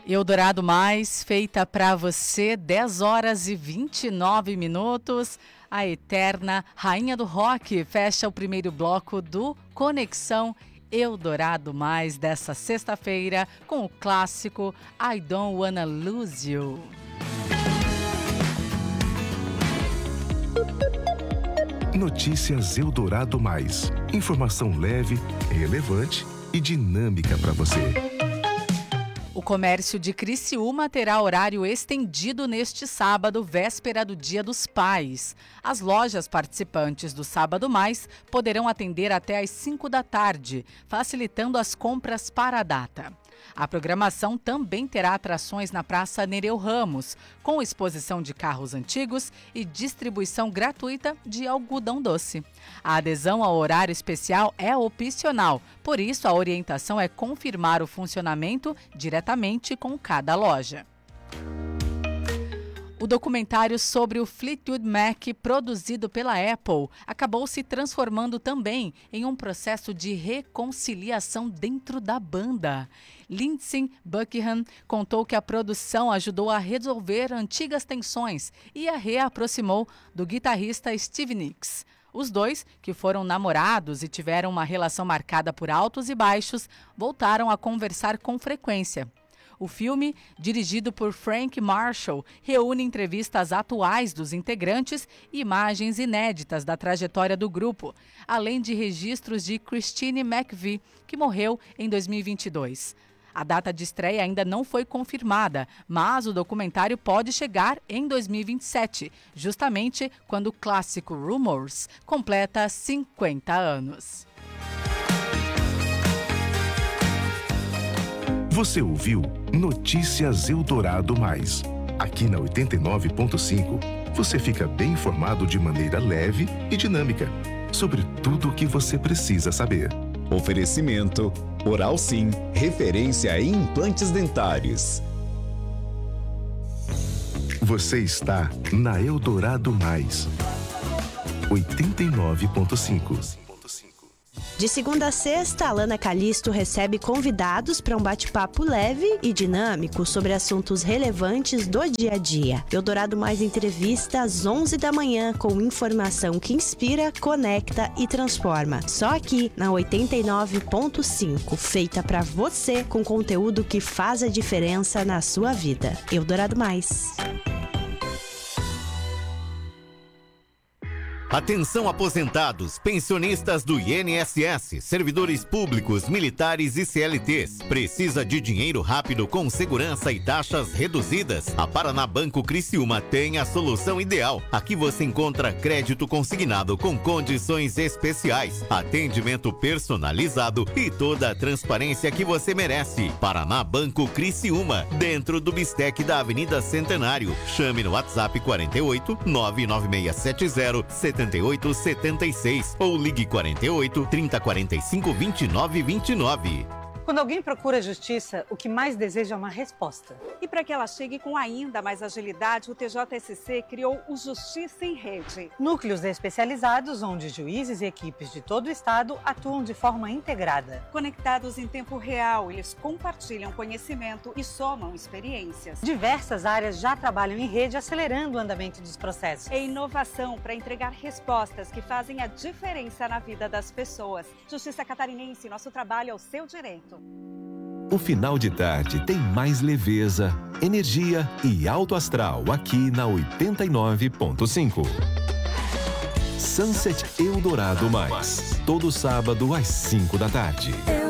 Eldorado Mais, feita para você, 10 horas e 29 minutos. A eterna rainha do rock fecha o primeiro bloco do Conexão Eldorado Mais dessa sexta-feira com o clássico I Don't Wanna Lose You. Notícias Eldorado Mais. Informação leve, relevante e dinâmica para você. O comércio de Criciúma terá horário estendido neste sábado, véspera do Dia dos Pais. As lojas participantes do Sábado Mais poderão atender até às 5 da tarde, facilitando as compras para a data. A programação também terá atrações na Praça Nereu Ramos, com exposição de carros antigos e distribuição gratuita de algodão doce. A adesão ao horário especial é opcional, por isso a orientação é confirmar o funcionamento diretamente com cada loja. O documentário sobre o Fleetwood Mac, produzido pela Apple, acabou se transformando também em um processo de reconciliação dentro da banda. Lindsey Buckingham contou que a produção ajudou a resolver antigas tensões e a reaproximou do guitarrista Stevie Nicks. Os dois, que foram namorados e tiveram uma relação marcada por altos e baixos, voltaram a conversar com frequência. O filme, dirigido por Frank Marshall, reúne entrevistas atuais dos integrantes e imagens inéditas da trajetória do grupo, além de registros de Christine McVie, que morreu em 2022. A data de estreia ainda não foi confirmada, mas o documentário pode chegar em 2027, justamente quando o clássico Rumours completa 50 anos. Você ouviu Notícias Eldorado Mais. Aqui na 89.5, você fica bem informado de maneira leve e dinâmica sobre tudo o que você precisa saber. Oferecimento Oral Sim, referência em implantes dentários. Você está na Eldorado Mais. 89.5. De segunda a sexta, Alana Calisto recebe convidados para um bate-papo leve e dinâmico sobre assuntos relevantes do dia a dia. Eldorado Mais entrevista às 11 da manhã com informação que inspira, conecta e transforma. Só aqui na 89.5, feita para você com conteúdo que faz a diferença na sua vida. Eldorado Mais. Atenção aposentados, pensionistas do INSS, servidores públicos, militares e CLTs. Precisa de dinheiro rápido com segurança e taxas reduzidas? A Paraná Banco Criciúma tem a solução ideal. Aqui você encontra crédito consignado com condições especiais, atendimento personalizado e toda a transparência que você merece. Paraná Banco Criciúma, dentro do Bistec da Avenida Centenário. Chame no WhatsApp 48 99670 7876 ou ligue 48 3045 2929. Quando alguém procura justiça, o que mais deseja é uma resposta. E para que ela chegue com ainda mais agilidade, o TJSC criou o Justiça em Rede. Núcleos especializados onde juízes e equipes de todo o estado atuam de forma integrada. Conectados em tempo real, eles compartilham conhecimento e somam experiências. Diversas áreas já trabalham em rede, acelerando o andamento dos processos. É inovação para entregar respostas que fazem a diferença na vida das pessoas. Justiça Catarinense, nosso trabalho é o seu direito. O final de tarde tem mais leveza, energia e alto astral aqui na 89.5. Sunset Eldorado Mais, todo sábado às 5 da tarde.